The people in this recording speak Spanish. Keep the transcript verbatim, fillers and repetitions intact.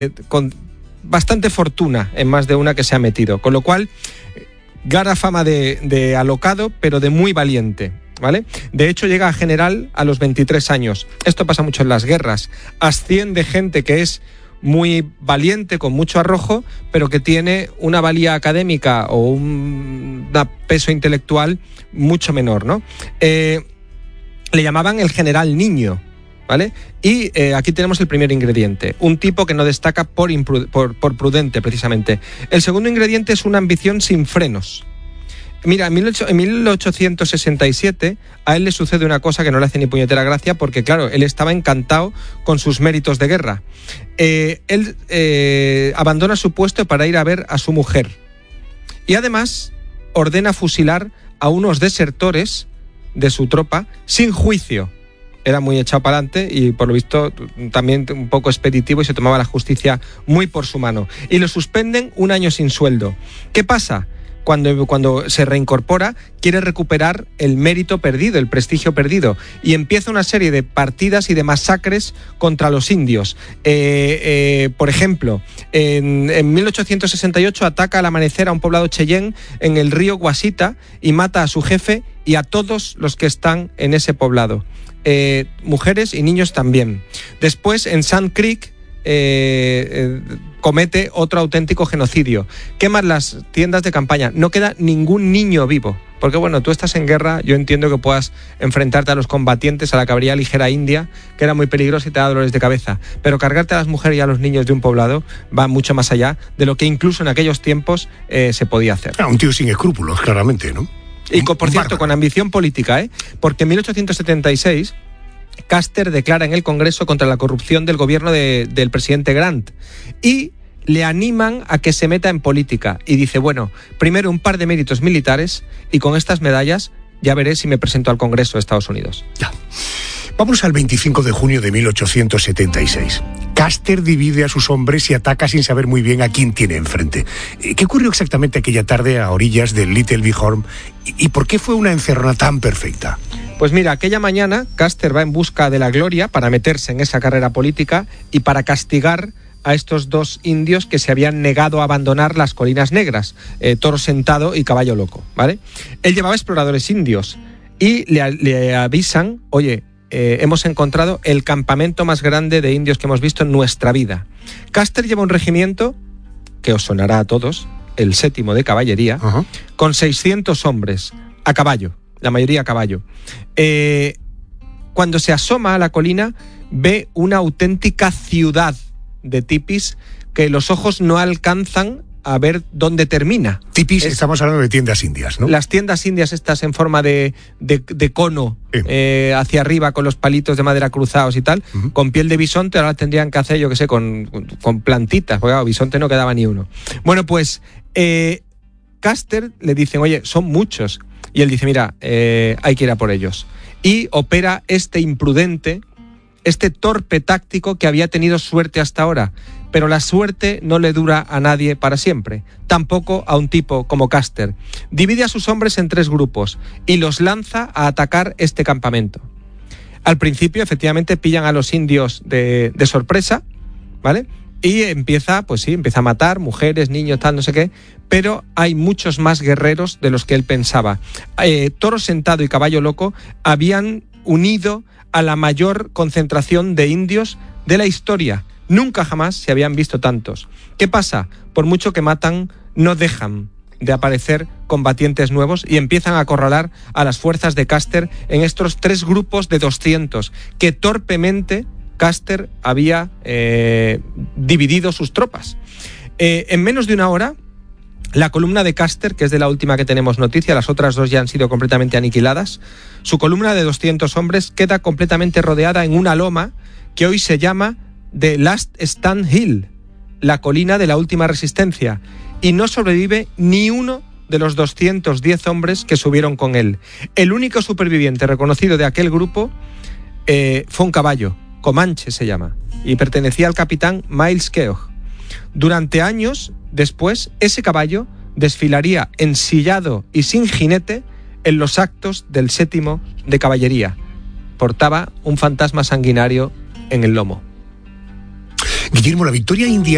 con bastante fortuna en más de una que se ha metido, con lo cual gana fama de, de alocado, pero de muy valiente, ¿vale? De hecho, llega a general a los veintitrés años. Esto pasa mucho en las guerras. Asciende gente que es muy valiente, con mucho arrojo, pero que tiene una valía académica o un, un peso intelectual mucho menor, ¿no? Eh, le llamaban el general niño, ¿vale? Y eh, aquí tenemos el primer ingrediente, un tipo que no destaca por, impru- por, por prudente, precisamente. El segundo ingrediente es una ambición sin frenos. Mira, en mil ochocientos sesenta y siete a él le sucede una cosa que no le hace ni puñetera gracia, porque claro, él estaba encantado con sus méritos de guerra. Eh, él eh, abandona su puesto para ir a ver a su mujer. Y además ordena fusilar a unos desertores de su tropa sin juicio. Era muy echado para adelante y por lo visto también un poco expeditivo y se tomaba la justicia muy por su mano. Y lo suspenden un año sin sueldo. ¿Qué pasa? Cuando, cuando se reincorpora, quiere recuperar el mérito perdido, el prestigio perdido, y empieza una serie de partidas y de masacres contra los indios. Eh, eh, por ejemplo, en, en mil ochocientos sesenta y ocho ataca al amanecer a un poblado Cheyenne en el río Guasita y mata a su jefe y a todos los que están en ese poblado. Eh, mujeres y niños también. Después, en Sand Creek, Eh, eh, comete otro auténtico genocidio. Queman las tiendas de campaña. No queda ningún niño vivo. Porque bueno, tú estás en guerra, yo entiendo que puedas enfrentarte a los combatientes, a la caballería ligera india, que era muy peligrosa y te da dolores de cabeza. Pero cargarte a las mujeres y a los niños de un poblado va mucho más allá de lo que incluso en aquellos tiempos eh, se podía hacer. Ah, un tío sin escrúpulos, claramente, ¿no? Y con, por cierto, con ambición política, ¿eh? Porque en mil ochocientos setenta y seis Custer declara en el Congreso contra la corrupción del gobierno de, del presidente Grant y le animan a que se meta en política y dice, bueno, primero un par de méritos militares y con estas medallas ya veré si me presento al Congreso de Estados Unidos. Ya. Vamos al veinticinco de junio de mil ochocientos setenta y seis. Custer divide a sus hombres y ataca sin saber muy bien a quién tiene enfrente. ¿Qué ocurrió exactamente aquella tarde a orillas del Little Bighorn y por qué fue una encerrona tan perfecta? Pues mira, aquella mañana Custer va en busca de la gloria para meterse en esa carrera política y para castigar a estos dos indios que se habían negado a abandonar las Colinas Negras, eh, Toro Sentado y Caballo Loco, ¿vale? Él llevaba exploradores indios y le, le avisan, oye, eh, hemos encontrado el campamento más grande de indios que hemos visto en nuestra vida. Custer lleva un regimiento, que os sonará a todos, el séptimo de caballería, uh-huh. con seiscientos hombres a caballo. La mayoría a caballo. Eh, cuando se asoma a la colina, ve una auténtica ciudad de tipis que los ojos no alcanzan a ver dónde termina. Tipis, es, estamos hablando de tiendas indias, ¿no? Las tiendas indias estas en forma de, de, de cono, sí. eh, hacia arriba, con los palitos de madera cruzados y tal, uh-huh. con piel de bisonte, ahora tendrían que hacer, yo qué sé, con, con plantitas, porque claro, bisonte no quedaba ni uno. Bueno, pues eh, Custer le dicen, oye, son muchos. Y él dice, mira, eh, hay que ir a por ellos. Y opera este imprudente, este torpe táctico que había tenido suerte hasta ahora. Pero la suerte no le dura a nadie para siempre. Tampoco a un tipo como Custer. Divide a sus hombres en tres grupos y los lanza a atacar este campamento. Al principio, efectivamente, pillan a los indios de, de sorpresa, ¿vale? Y empieza, pues sí, empieza a matar mujeres, niños, tal, no sé qué, pero hay muchos más guerreros de los que él pensaba. Eh, Toro Sentado y Caballo Loco habían unido a la mayor concentración de indios de la historia. Nunca jamás se habían visto tantos. ¿Qué pasa? Por mucho que matan, no dejan de aparecer combatientes nuevos y empiezan a acorralar a las fuerzas de Custer en estos tres grupos de doscientos que torpemente Custer había eh, dividido sus tropas. Eh, en menos de una hora, la columna de Custer, que es de la última que tenemos noticia, las otras dos ya han sido completamente aniquiladas, su columna de doscientos hombres queda completamente rodeada en una loma que hoy se llama The Last Stand Hill, la colina de la última resistencia, y no sobrevive ni uno de los doscientos diez hombres que subieron con él. El único superviviente reconocido de aquel grupo eh, fue un caballo, Comanche se llama, y pertenecía al capitán Miles Keogh. Durante años después, ese caballo desfilaría ensillado y sin jinete en los actos del séptimo de caballería. Portaba un fantasma sanguinario en el lomo. Guillermo, la victoria india